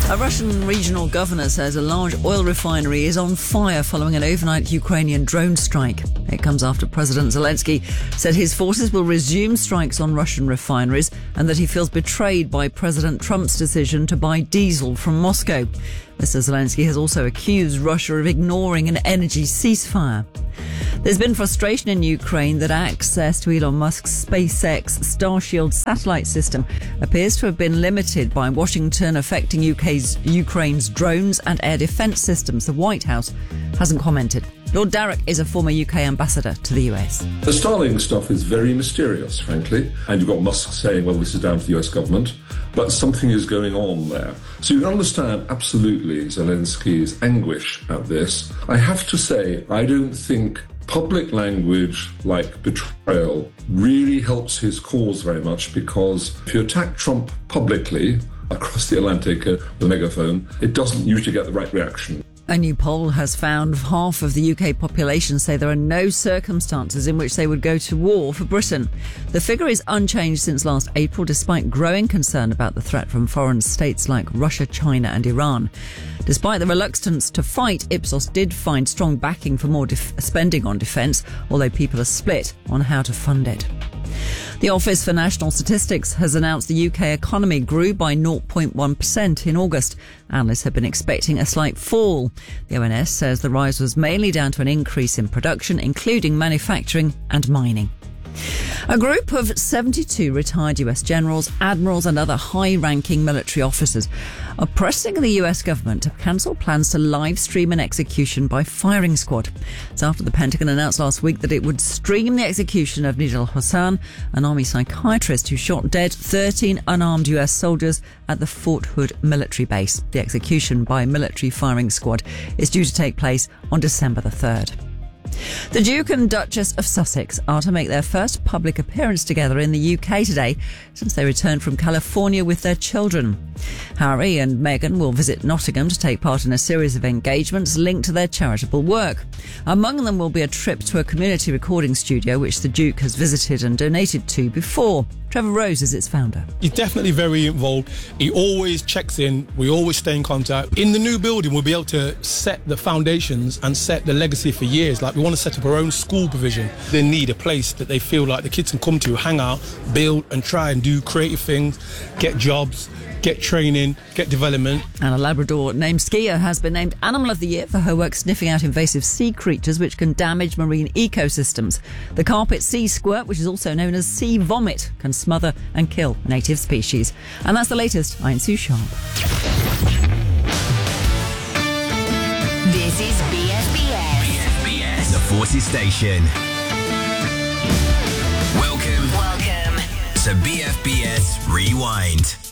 A Russian regional governor says a large oil refinery is on fire following an overnight Ukrainian drone strike. It comes after President Zelensky said his forces will resume strikes on Russian refineries and that he feels betrayed by President Trump's decision to buy diesel from Moscow. Mr. Zelensky has also accused Russia of ignoring an energy ceasefire. There's been frustration in Ukraine that access to Elon Musk's SpaceX Starshield satellite system appears to have been limited by Washington, affecting Ukraine's drones and air defence systems. The White House hasn't commented. Lord Darroch is a former UK ambassador to the US. The Starlink stuff is very mysterious, frankly. And you've got Musk saying, well, this is down to the US government. But something is going on there. So you can understand absolutely Zelensky's anguish at this. I have to say, I don't think public language like betrayal really helps his cause very much, because if you attack Trump publicly across the Atlantic with a megaphone, it doesn't usually get the right reaction. A new poll has found half of the UK population say there are no circumstances in which they would go to war for Britain. The figure is unchanged since last April, despite growing concern about the threat from foreign states like Russia, China and Iran. Despite the reluctance to fight, Ipsos did find strong backing for more spending on defence, although people are split on how to fund it. The Office for National Statistics has announced the UK economy grew by 0.1% in August. Analysts have been expecting a slight fall. The ONS says the rise was mainly down to an increase in production, including manufacturing and mining. A group of 72 retired US generals, admirals and other high-ranking military officers are pressing the US government to cancel plans to live stream an execution by firing squad. It's after the Pentagon announced last week that it would stream the execution of Nidal Hasan, an army psychiatrist who shot dead 13 unarmed US soldiers at the Fort Hood military base. The execution by military firing squad is due to take place on December the 3rd. The Duke and Duchess of Sussex are to make their first public appearance together in the UK today since they returned from California with their children. Harry and Meghan will visit Nottingham to take part in a series of engagements linked to their charitable work. Among them will be a trip to a community recording studio which the Duke has visited and donated to before. Trevor Rose is its founder. He's definitely very involved. He always checks in. We always stay in contact. In the new building, we'll be able to set the foundations and set the legacy for years. Like, we want to set up our own school provision. They need a place that they feel like the kids can come to, hang out, build and try and do creative things, get jobs, get training, get development. And a Labrador named Skier has been named Animal of the Year for her work sniffing out invasive sea creatures which can damage marine ecosystems. The carpet sea squirt, which is also known as sea vomit, can smother and kill native species. And that's the latest. I'm Sue Sharp. This is BFBS. BFBS, the Forces Station. Welcome to BFBS Rewind.